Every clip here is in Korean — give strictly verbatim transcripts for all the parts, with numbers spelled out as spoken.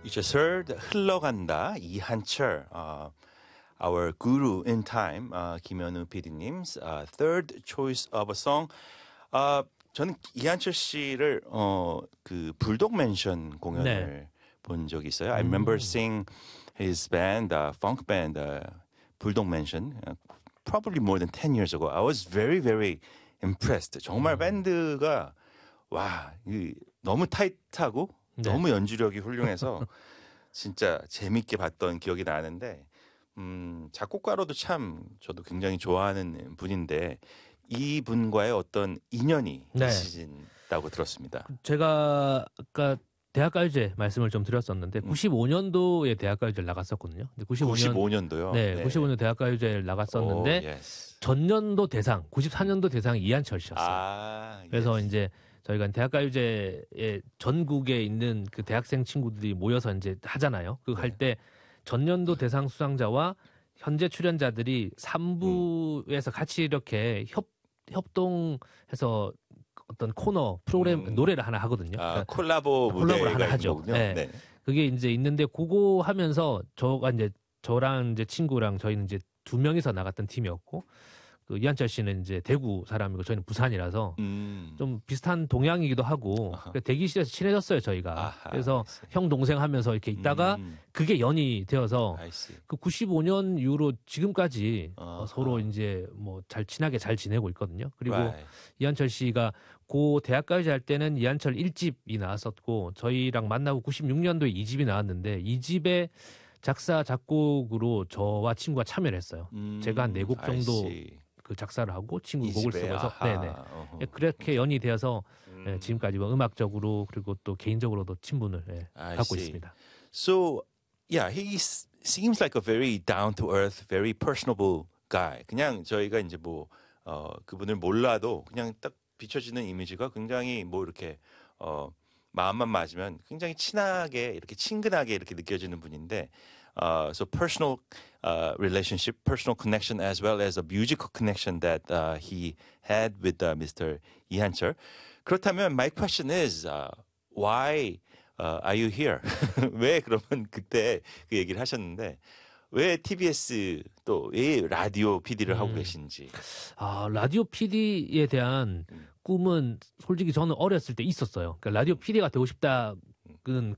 You just heard 흘러간다 이한철, uh, our guru in time, uh, 김현우 피디님's uh, third choice of a song. Uh, 저는 이한철 씨를 어, 그 불독 맨션 공연을 네. 본 적이 있어요. I remember seeing his band, uh, funk band, uh, 불독 맨션, uh, probably more than ten years ago. I was very, very impressed. 정말 밴드가 와, 이, 너무 타이트하고 네. 너무 연주력이 훌륭해서 진짜 재밌게 봤던 기억이 나는데 음, 작곡가로도 참 저도 굉장히 좋아하는 분인데 이분과의 어떤 인연이 네. 있으신다고 들었습니다. 제가 아까 대학가요제 말씀을 좀 드렸었는데 음. 구십오 년도에 대학가요제를 나갔었거든요. 근데 구십오 년, 구십오 년도요? 네, 구십오 년 대학가요제를 나갔었는데 오, yes. 전년도 대상, 구십사 년도 대상이 이한철 씨였어요. 아, 그래서 yes. 이제 저희가 대학가요제에 전국에 있는 그 대학생 친구들이 모여서 이제 하잖아요. 그 할 때 전년도 대상 수상자와 현재 출연자들이 삼 부에서 같이 이렇게 협, 협동해서 어떤 코너 프로그램 음. 노래를 하나 하거든요. 아, 그러니까 콜라보 콜라보를 무대가 하나 있는 하죠. 거군요. 네. 네. 그게 이제 있는데 그거 하면서 저가 이제 저랑 이제 친구랑 저희는 이제 두 명이서 나갔던 팀이었고 그 이한철 씨는 이제 대구 사람이고 저희는 부산이라서 음. 좀 비슷한 동양이기도 하고 아하. 대기실에서 친해졌어요 저희가. 아하, 그래서 I see. 형 동생 하면서 이렇게 있다가 음. 그게 연이 되어서 I see. 그 구십오 년 이후로 지금까지 어, 아하. 서로 이제 뭐 잘 친하게 잘 지내고 있거든요. 그리고 Right. 이한철 씨가 고 대학까지 할 때는 이한철 일 집이 나왔었고 저희랑 만나고 구십육 년도에 이 집이 나왔는데 이 집에 작사 작곡으로 저와 친구가 참여를 했어요. 음, 제가 한 네 곡 I 정도 see. 그 작사를 하고 친구 이 곡을 집에, 쓰고서 아하. 네네 어허. 예, 그렇게 연이 되어서 음. 예, 지금까지 뭐 음악적으로 그리고 또 개인적으로도 친분을 예, I 갖고 see. 있습니다. So, yeah, he s- seems like a very down to earth, very personable guy. 그냥 저희가 이제 뭐 어, 그분을 몰라도 그냥 딱 비춰지는 이미지가 굉장히 뭐 이렇게 어, 마음만 맞으면 굉장히 친하게 이렇게 친근하게 이렇게 느껴지는 분인데, uh, so personal uh, relationship, personal connection, as well as a musical connection that uh, he had with uh, Mister 이한철. 그렇다면 my question is, uh, why uh, are you here? 왜 그러면 그때 그 얘기를 하셨는데 왜 티비에스 또 왜 라디오 피디를 하고 계신지. 아 라디오 피디에 대한 꿈은 솔직히 저는 어렸을 때 있었어요. 그러니까 라디오 피디가 되고 싶다. 그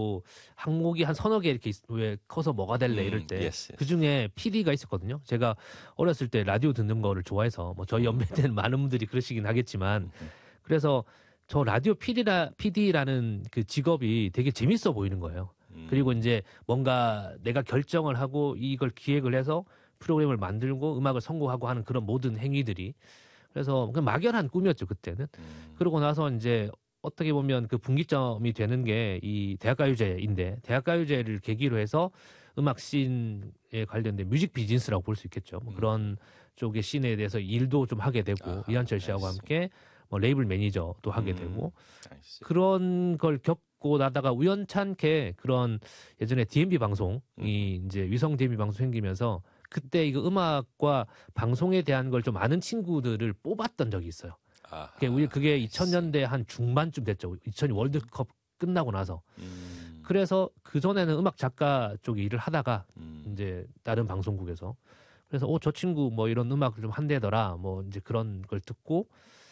항목이 한 서너 개 이렇게 있- 왜 커서 뭐가 될래 이럴 음, 때 yes, yes. 그 중에 피디가 있었거든요. 제가 어렸을 때 라디오 듣는 거를 좋아해서 뭐 저희 연배 때는 많은 분들이 그러시긴 하겠지만 그래서 저 라디오 피디라 피디라는 그 직업이 되게 재밌어 보이는 거예요. 그리고 이제 뭔가 내가 결정을 하고 이걸 기획을 해서 프로그램을 만들고 음악을 선곡하고 하는 그런 모든 행위들이 그래서 그냥 막연한 꿈이었죠 그때는. 그러고 나서 이제 어떻게 보면 그 분기점이 되는 게 이 대학가요제인데 대학가요제를 계기로 해서 음악 씬에 관련된 뮤직 비즈니스라고 볼 수 있겠죠. 뭐 그런 쪽의 씬에 대해서 일도 좀 하게 되고 아하, 이한철 씨하고 알겠어. 함께 뭐 레이블 매니저도 하게 음, 되고 I see. 그런 걸 겪고 나다가 우연찮게 그런 예전에 디엠비 방송이 이제 위성 디엠비 방송 생기면서 그때 이거 음악과 방송에 대한 걸 좀 아는 친구들을 뽑았던 적이 있어요. 아하, 그게 우리 그게 I 이천 see. 년대 한 중반쯤 됐죠. 이천 년 월드컵 끝나고 나서. 음, 그래서 그 전에는 음악 작가 쪽에 일을 하다가 음. 이제 다른 방송국에서 그래서 어 저 친구 뭐 이런 음악을 좀 한대더라 뭐 이제 그런 걸 듣고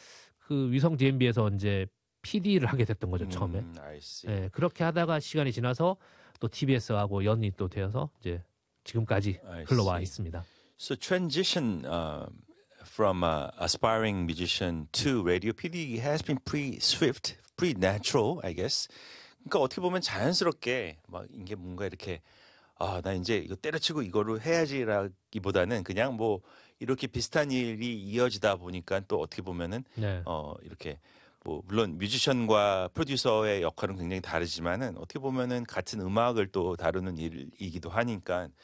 그 위성 디엠비에서 이제 피디를 하게 됐던 거죠 처음에. 음, I see. 예, 그렇게 하다가 시간이 지나서 또 티비에스하고 연이 또 되어서 이제 지금까지 I 흘러와 see. 있습니다. So transition uh, from uh, aspiring musician to radio P D has been pretty swift, pretty natural, I guess. 그러니까 어떻게 보면 자연스럽게 막 이게 뭔가 이렇게 아, 나 이제 이거 때려치고 이거로 해야지라기보다는 그냥 뭐 이렇게 비슷한 일이 이어지다 보니까 또 어떻게 보면은 네. 어 이렇게 뭐 물론 뮤지션과 프로듀서의 역할은 굉장히 다르지만은 어떻게 보면은 같은 음악을 또 다루는 일이기도 하니까